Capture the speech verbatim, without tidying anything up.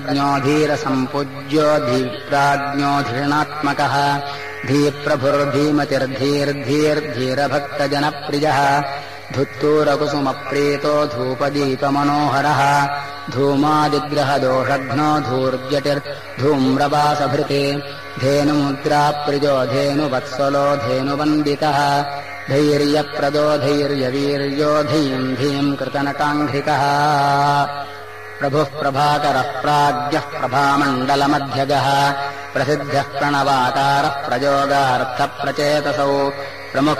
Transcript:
ज्ञो धीरसम्पूज्यो धीप्राज्ञो धीर्णात्मकः धीप्रभुर्धीमतिर्धीर्धीर्धीरभक्तजनप्रियः धुत्तूरकुसुमप्रीतो धूपदीपमनोहरः धूमादिग्रहदोषघ्नो धूर्जटिर्धूम्रवासभृते धेनुमुद्राप्रियो धेनुवत्सलो धेनुवन्दितः धैर्यप्रदो धैर्यवीर्यो धीम् धीम् कृतनटाङ्घ्रिकः प्रभुः प्रभाकरः प्राज्ञः प्रभामण्डलमध्यगः प्रसिद्धः प्रणवाकारः प्रयोगार्थप्रचेतसौ प्रमुख